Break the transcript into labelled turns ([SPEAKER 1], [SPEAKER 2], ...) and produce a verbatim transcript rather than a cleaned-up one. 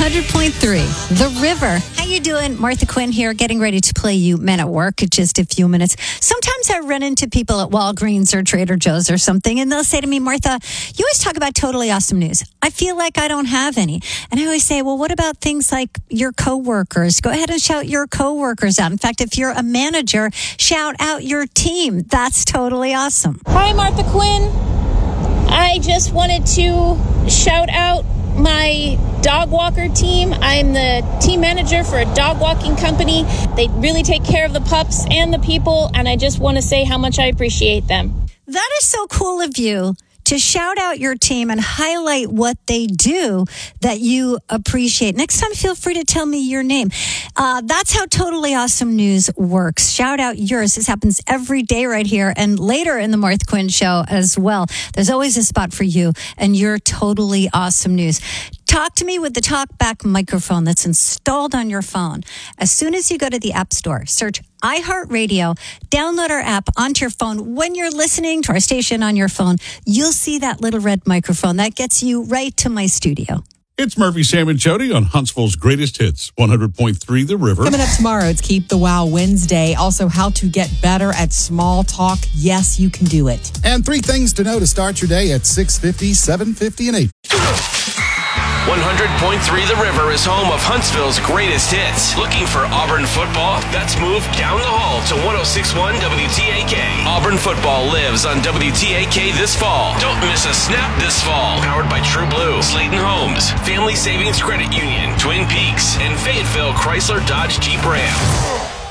[SPEAKER 1] hundred point three, The River. How you doing? Martha Quinn here, getting ready to play you Men at Work in just a few minutes. Sometimes I run into people at Walgreens or Trader Joe's or something, and they'll say to me, Martha, you always talk about totally awesome news. I feel like I don't have any. And I always say, well, what about things like your coworkers? Go ahead and shout your coworkers out. In fact, if you're a manager, shout out your team. That's totally awesome.
[SPEAKER 2] Hi, Martha Quinn. I just wanted to shout out my dog walker team. I'm the team manager for a dog walking company. They really take care of the pups and the people, and I just want to say how much I appreciate them.
[SPEAKER 1] That is so cool of you to shout out your team and highlight what they do that you appreciate. Next time, feel free to tell me your name. Uh, that's how Totally Awesome News works. Shout out yours. This happens every day right here and later in the Martha Quinn Show as well. There's always a spot for you and your Totally Awesome News. Talk to me with the TalkBack microphone that's installed on your phone. As soon as you go to the App Store, search iHeartRadio, download our app onto your phone. When you're listening to our station on your phone, you'll see that little red microphone. That gets you right to my studio.
[SPEAKER 3] It's Murphy, Sam, and Jody on Huntsville's Greatest Hits, one hundred point three The River.
[SPEAKER 4] Coming up tomorrow, it's Keep the Wow Wednesday. Also, how to get better at small talk. Yes, you can do it.
[SPEAKER 5] And three things to know to start your day at six fifty, seven fifty, and eight.
[SPEAKER 6] one hundred point three The River is home of Huntsville's greatest hits. Looking for Auburn football? That's move down the hall to one oh six point one W T A K. Auburn football lives on W T A K this fall. Don't miss a snap this fall. Powered by True Blue, Slayton Homes, Family Savings Credit Union, Twin Peaks, and Fayetteville Chrysler Dodge Jeep Ram.